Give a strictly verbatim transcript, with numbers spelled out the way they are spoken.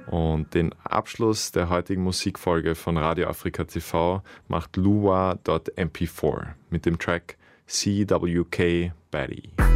Und den Abschluss der heutigen Musikfolge von Radio Afrika T V macht Luwa Punkt M P vier mit dem Track C W K Batty.